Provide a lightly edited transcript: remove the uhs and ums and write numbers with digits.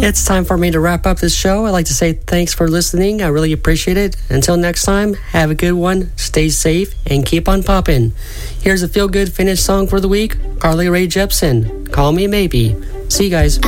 It's time for me to wrap up this show. I'd like to say thanks for listening. I really appreciate it. Until next time, have a good one, stay safe, and keep on popping. Here's a feel-good finish song for the week, Carly Rae Jepsen, Call Me Maybe. See you guys.